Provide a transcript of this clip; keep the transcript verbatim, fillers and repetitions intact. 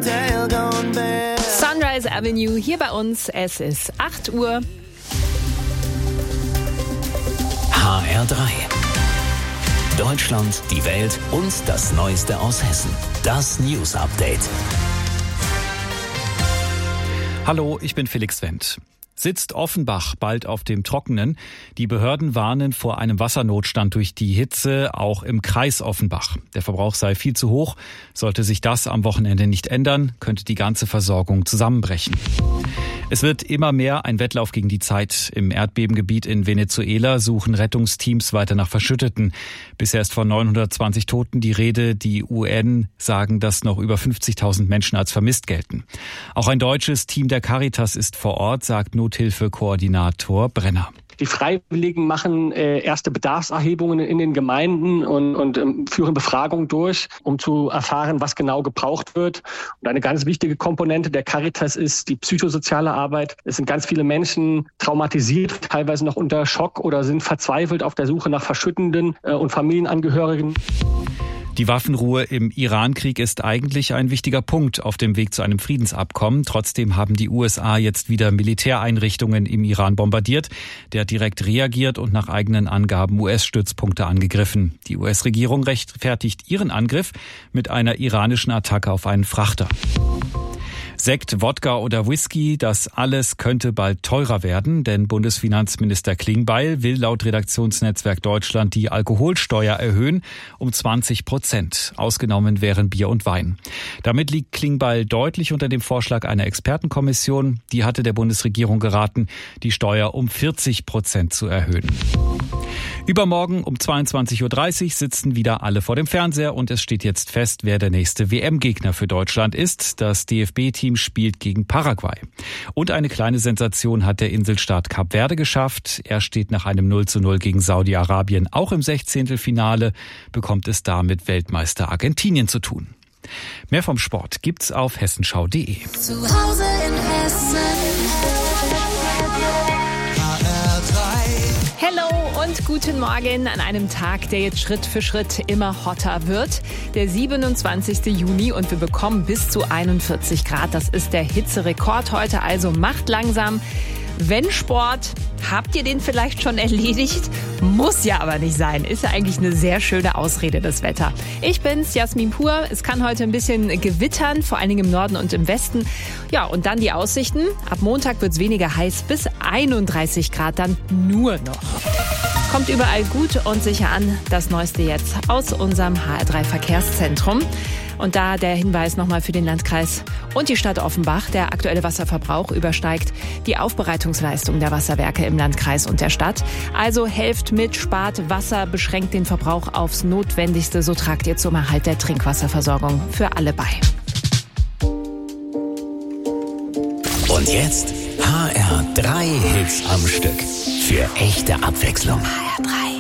Sunrise Avenue hier bei uns. Es ist acht Uhr. H R drei. Deutschland, die Welt und das Neueste aus Hessen. Das News Update. Hallo, ich bin Felix Wendt. Sitzt Offenbach bald auf dem Trockenen? Die Behörden warnen vor einem Wassernotstand durch die Hitze, auch im Kreis Offenbach. Der Verbrauch sei viel zu hoch. Sollte sich das am Wochenende nicht ändern, könnte die ganze Versorgung zusammenbrechen. Es wird immer mehr ein Wettlauf gegen die Zeit. Im Erdbebengebiet in Venezuela suchen Rettungsteams weiter nach Verschütteten. Bisher ist von neunhundertzwanzig Toten die Rede. Die U N sagen, dass noch über fünfzigtausend Menschen als vermisst gelten. Auch ein deutsches Team der Caritas ist vor Ort, sagt Nothilfe-Koordinator Brenner. Die Freiwilligen machen äh, erste Bedarfserhebungen in den Gemeinden und, und ähm, führen Befragungen durch, um zu erfahren, was genau gebraucht wird. Und eine ganz wichtige Komponente der Caritas ist die psychosoziale Arbeit. Es sind ganz viele Menschen traumatisiert, teilweise noch unter Schock oder sind verzweifelt auf der Suche nach Verschüttenden äh, und Familienangehörigen. Die Waffenruhe im Iran-Krieg ist eigentlich ein wichtiger Punkt auf dem Weg zu einem Friedensabkommen. Trotzdem haben die U S A jetzt wieder Militäreinrichtungen im Iran bombardiert. Der hat direkt reagiert und nach eigenen Angaben U S-Stützpunkte angegriffen. Die U S-Regierung rechtfertigt ihren Angriff mit einer iranischen Attacke auf einen Frachter. Sekt, Wodka oder Whisky, das alles könnte bald teurer werden, denn Bundesfinanzminister Klingbeil will laut Redaktionsnetzwerk Deutschland die Alkoholsteuer erhöhen um zwanzig Prozent. Ausgenommen wären Bier und Wein. Damit liegt Klingbeil deutlich unter dem Vorschlag einer Expertenkommission. Die hatte der Bundesregierung geraten, die Steuer um vierzig Prozent zu erhöhen. Übermorgen um zweiundzwanzig Uhr dreißig sitzen wieder alle vor dem Fernseher und es steht jetzt fest, wer der nächste W M-Gegner für Deutschland ist. Das D F B-Team spielt gegen Paraguay. Und eine kleine Sensation hat der Inselstaat Kap Verde geschafft. Er steht nach einem null zu null gegen Saudi-Arabien auch im Sechzehntelfinale, bekommt es da mit Weltmeister Argentinien zu tun. Mehr vom Sport gibt's auf hessenschau punkt de. Zu Hause in Hessen. Hello und guten Morgen an einem Tag, der jetzt Schritt für Schritt immer hotter wird. Der siebenundzwanzigste Juni und wir bekommen bis zu einundvierzig Grad. Das ist der Hitzerekord heute, also macht langsam. Wenn Sport, habt ihr den vielleicht schon erledigt? Muss ja aber nicht sein. Ist ja eigentlich eine sehr schöne Ausrede, das Wetter. Ich bin's, Jasmin Pur. Es kann heute ein bisschen gewittern, vor allen Dingen im Norden und im Westen. Ja, und dann die Aussichten. Ab Montag wird's weniger heiß, bis einunddreißig Grad dann nur noch. Kommt überall gut und sicher an. Das Neueste jetzt aus unserem H R drei Verkehrszentrum. Und da der Hinweis nochmal für den Landkreis und die Stadt Offenbach. Der aktuelle Wasserverbrauch übersteigt die Aufbereitungsleistung der Wasserwerke im Landkreis und der Stadt. Also helft mit, spart Wasser, beschränkt den Verbrauch aufs Notwendigste. So tragt ihr zum Erhalt der Trinkwasserversorgung für alle bei. Und jetzt H R drei Hits am Stück. Für echte Abwechslung. H R drei.